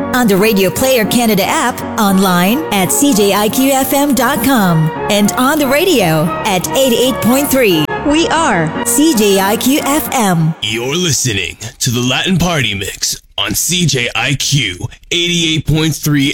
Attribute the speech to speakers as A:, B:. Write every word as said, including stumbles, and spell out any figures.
A: on the Radio Player Canada app, online at c j i q f m dot com, and on the radio at eighty-eight point three. We are C J I Q F M.
B: You're listening to the Latin Party Mix on C J I Q eighty-eight point three